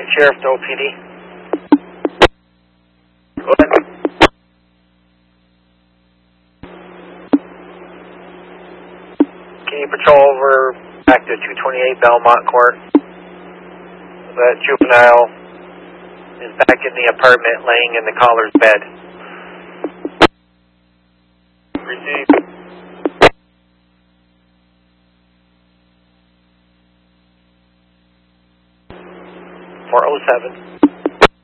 Sheriff to OPD. Go ahead. Can you patrol over back to 228 Belmont Court? That juvenile is back in the apartment laying in the caller's bed. Receive. 407.